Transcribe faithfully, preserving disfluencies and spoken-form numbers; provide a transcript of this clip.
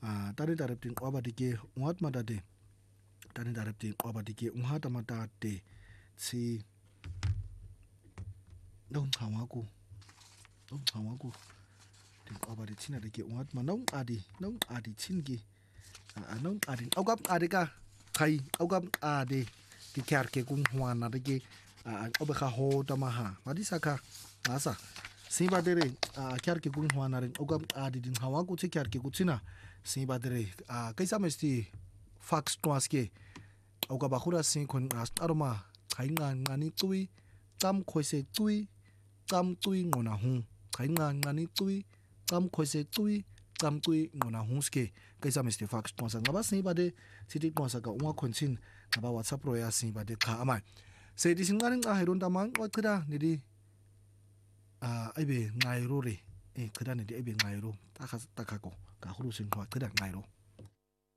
ah tani darep tin qaba dike ungat madade tani darep tin qaba dike unhata matate si dong hawaku dong hawaku tin qaba di china dike ungat manong adi nong adi chingi ah nong adi augap adi ka kai augap adi di kyar ke kung hwana dike ah obekha ho tamaha madisaka asa Simbadere a kyar ke gung hwana ren ogam adi din hawa ku che kyar ke kutsina simbadere a kaisa mesti fax twaske oga bakura sin kon as aroma khainga ngani tui tam khoise tui tam tui ngona hu khainga ngani tui tam khoise tui tam tui ngona huske kaisa mesti fax twasa ngaba simbade siti twasa ka unga khonsin ngaba whatsapp ro ya simbade kha amai se di singaring a heron tamang otra ni di 아, 아이베 나이로리 예, 그다네 아이베 나이로 딱하 딱하고 가 후루신 거 그다 나이로